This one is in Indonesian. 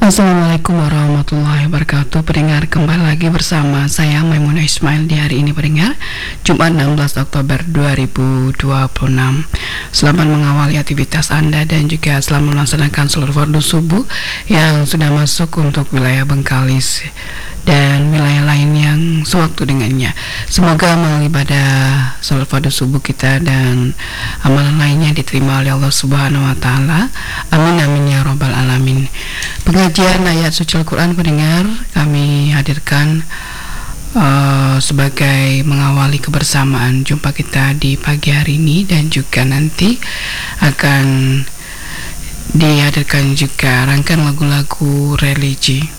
Assalamualaikum warahmatullahi wabarakatuh. Pendengar, kembali lagi bersama saya Maimunah Ismail di hari ini pendengar, Jumat 16 Oktober 2026. Selamat mengawali aktivitas Anda dan juga selamat melaksanakan seluruh fardu subuh yang sudah masuk untuk wilayah Bengkalis dan wilayah lain yang sewaktu dengannya. Semoga amal ibadah salat fardu subuh kita dan amalan lainnya diterima oleh Allah Subhanahu wa taala. Amin amin ya rabbal alamin. Pengajian ayat suci Al-Quran pendengar kami hadirkan sebagai mengawali kebersamaan jumpa kita di pagi hari ini, dan juga nanti akan dihadirkan juga rangkaian lagu-lagu religi.